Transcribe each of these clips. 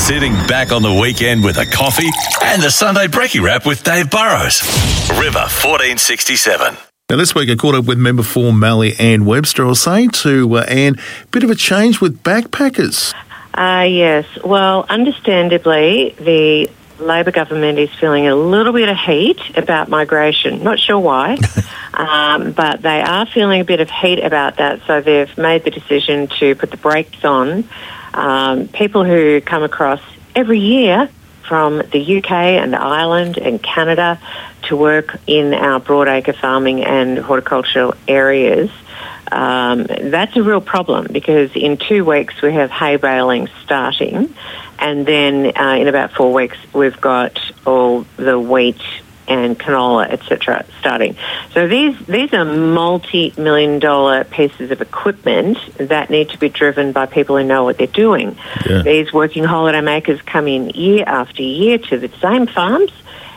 Sitting back on the weekend with a coffee and the Sunday Brekkie Wrap with Dave Burrows. River 1467. Now, this week I caught up with member for Mallee, Anne Webster. I was saying to Anne, bit of a change with backpackers. Yes. Well, understandably, the Labor government is feeling a little bit of heat about migration. Not sure why, but they are feeling a bit of heat about that. So they've made the decision to put the brakes on people who come across every year from the UK and Ireland and Canada to work in our broadacre farming and horticultural areas. That's a real problem because in 2 weeks we have hay baling starting, and then in about 4 weeks we've got all the wheat and canola, etc., starting. So these are multi-million-dollar pieces of equipment that need to be driven by people who know what they're doing. Yeah. These working holiday makers come in year after year to the same farms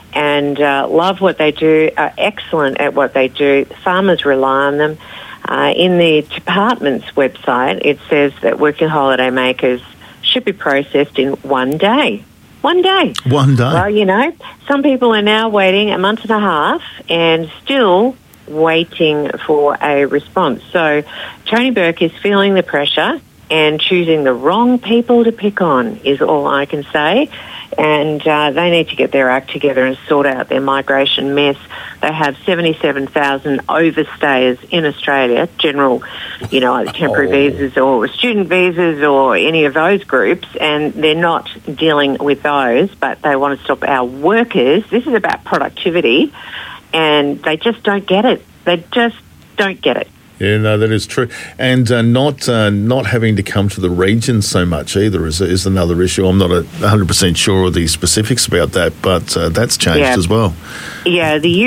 and love what they do, are excellent at what they do. Farmers rely on them. In the department's website, it says that working holiday makers should be processed in 1 day. 1 day. 1 day. Well, you know, some people are now waiting a month and a half and still waiting for a response. So Tony Burke is feeling the pressure and choosing the wrong people to pick on is all I can say. And they need to get their act together and sort out their migration mess. They have 77,000 overstayers in Australia, general, you know, either temporary visas or student visas or any of those groups, and they're not dealing with those, but they want to stop our workers. This is about productivity, and they just don't get it. They just don't get it. Yeah, no, that is true. And not having to come to the region so much either is another issue. I'm not 100% sure of the specifics about that, but that's changed as well. Yeah, the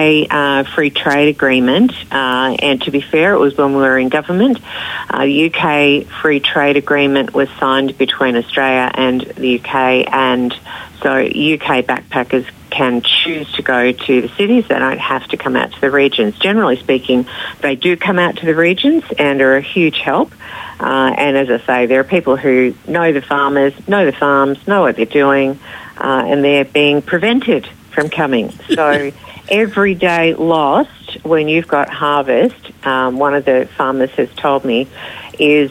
UK free trade agreement, and to be fair, it was when we were in government, the UK free trade agreement was signed between Australia and the UK, and so UK backpackers can choose to go to the cities. They don't have to come out to the regions. Generally speaking, they do come out to the regions and are a huge help. And as I say, there are people who know the farmers, know the farms, know what they're doing, and they're being prevented from coming. So every day lost when you've got harvest, one of the farmers has told me, is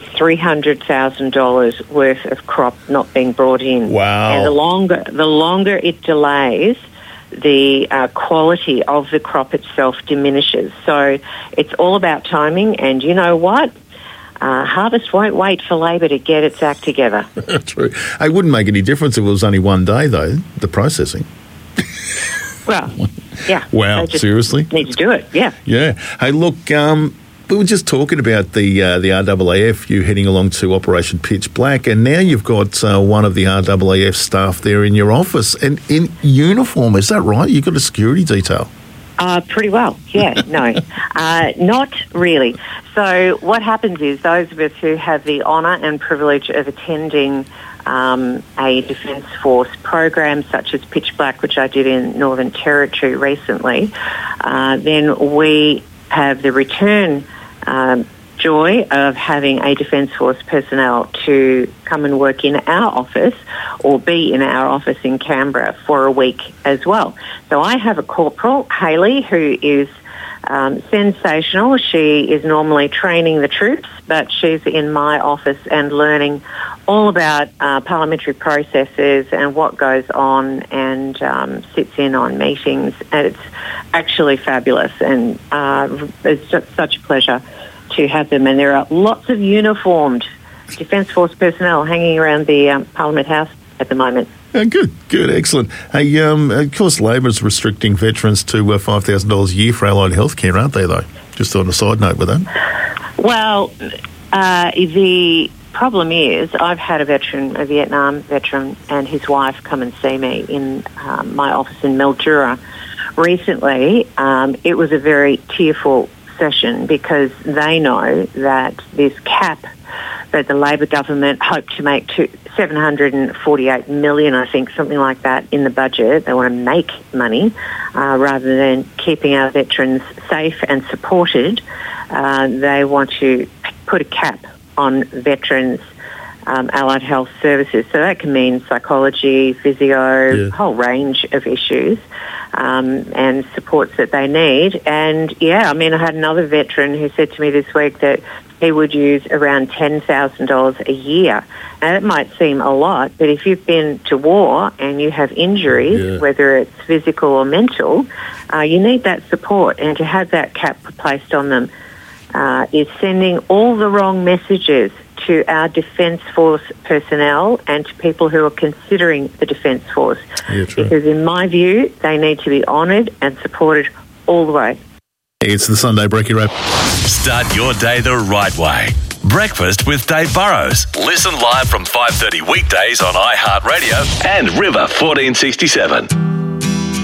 $300,000 worth of crop not being brought in. Wow. And the longer it delays, the quality of the crop itself diminishes. So it's all about timing, and you know what? Harvest won't wait for Labor to get its act together. True. It wouldn't make any difference if it was only 1 day, though, the processing. Well, yeah. Wow, seriously? Need to do it, yeah. Yeah. Hey, look, we were just talking about the RAAF, you heading along to Operation Pitch Black, and now you've got one of the RAAF staff there in your office and in uniform. Is that right? You've got a security detail. Pretty well, yeah, no. Not really. So what happens is those of us who have the honour and privilege of attending a Defence Force program such as Pitch Black, which I did in Northern Territory recently, then we have the return joy of having a Defence Force personnel to come and work in our office or be in our office in Canberra for a week as well. So I have a corporal, Hayley, who is sensational. She is normally training the troops, but she's in my office and learning all about parliamentary processes and what goes on, and sits in on meetings. And it's actually fabulous, and it's just such a pleasure to have them. And there are lots of uniformed Defence Force personnel hanging around the Parliament House at the moment. Good, excellent. Hey, of course, Labor's restricting veterans to $5,000 a year for allied health care, aren't they, though? Just on a side note with that. Well, the problem is I've had a Vietnam veteran and his wife come and see me in my office in Mildura recently. It was a very tearful session because they know that this cap that the Labor government hoped to make to $748 million, I think, something like that, in the budget. They want to make money rather than keeping our veterans safe and supported. They want to put a cap on veterans' allied health services. So that can mean psychology, physio, a whole range of issues and supports that they need. And, I had another veteran who said to me this week that he would use around $10,000 a year. Now, that might seem a lot, but if you've been to war and you have injuries, whether it's physical or mental, you need that support. And to have that cap placed on them is sending all the wrong messages to our Defence Force personnel and to people who are considering the Defence Force. Because in my view, they need to be honoured and supported all the way. It's the Sunday Brekkie Wrap. Start your day the right way. Breakfast with Dave Burrows. Listen live from 5:30 weekdays on iHeartRadio and River 1467.